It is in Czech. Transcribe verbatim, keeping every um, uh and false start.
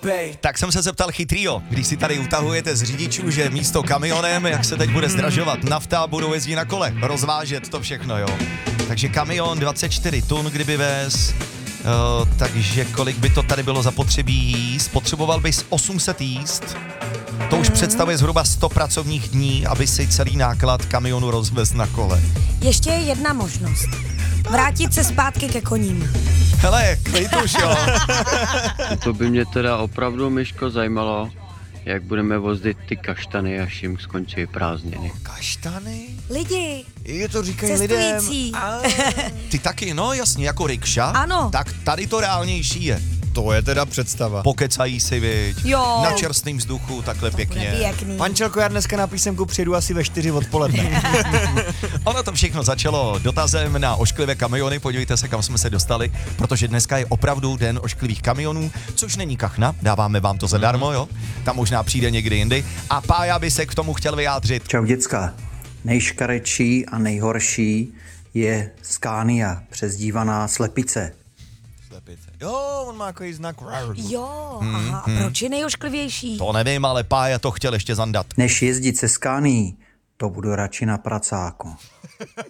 Tak jsem se zeptal chytrýho, když si tady utahujete z řidičů, že místo kamionem, jak se teď bude zdražovat nafta, budou jezdit na kole, rozvážet to všechno, jo. Takže kamion dvacet čtyři tun, kdyby vez, uh, takže kolik by to tady bylo zapotřebí jíst? Potřeboval bys osm set jíst. To už představuje zhruba sto pracovních dní, aby si celý náklad kamionu rozvez na kole. Ještě je jedna možnost. Vrátit se zpátky ke koním. Hele, klid už, jo. To by mě teda opravdu, Myško, zajímalo, jak budeme vozit ty kaštany, až jim skončí prázdniny. Kaštany? Lidi, Je to říkají lidem. cestující. Ty taky, no jasně, jako rikša. Ano. Tak tady to reálnější je. To je teda představa. Pokecají si, viď. Jo. Na čerstvém vzduchu, takhle pěkně. Bude pěkný. Pančelko, já dneska na písemku přijedu asi ve čtyři odpoledne. Ono to všechno začalo dotazem na ošklivé kamiony, podívejte se, kam jsme se dostali, protože dneska je opravdu den ošklivých kamionů, což není kachna, dáváme vám to zadarmo, jo, tam možná přijde někdy jindy. A Pája by se k tomu chtěl vyjádřit. Čau děcka. Nejškarečší a nejhorší je Scania, přezdívaná Slepice. Jo, on má jako znak. Jo, aha, a proč je nejošklivější? To nevím, ale Pája to chtěl ještě zandat. Než jezdit se Scanií, to budu radši na pracáku.